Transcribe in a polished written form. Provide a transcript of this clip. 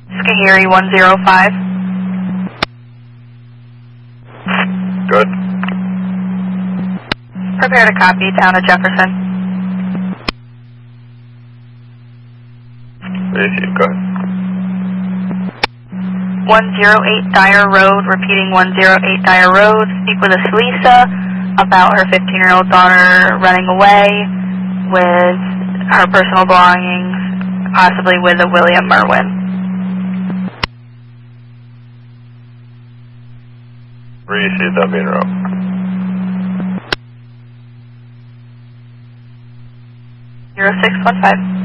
Skahiri 105. Good. Prepare to copy, town of Jefferson. Receive, go ahead. 108 Dyer Road, repeating 108 Dyer Road. Speak with Lisa about her 15-year-old daughter running away with her personal belongings, possibly with a William Merwin. Receive, that being row. Zero 0615.